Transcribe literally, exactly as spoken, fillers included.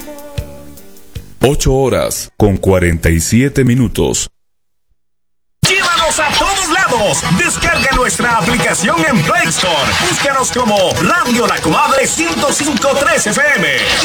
ocho horas con cuarenta y siete minutos. ¡Llévanos a todos lados! Descarga nuestra aplicación en Play Store. Búscanos como Radio La Comadre ciento cinco punto tres F M.